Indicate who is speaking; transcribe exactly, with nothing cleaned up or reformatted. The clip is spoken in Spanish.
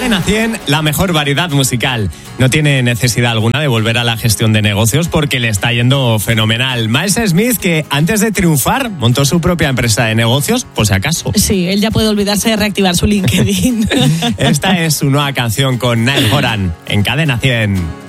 Speaker 1: Cadena cien, la mejor variedad musical. No tiene necesidad alguna de volver a la gestión de negocios porque le está yendo fenomenal. Miles Smith, que antes de triunfar montó su propia empresa de negocios, por si acaso.
Speaker 2: Sí, él ya puede olvidarse de reactivar su LinkedIn.
Speaker 1: Esta es su nueva canción con Niall Horan en Cadena cien.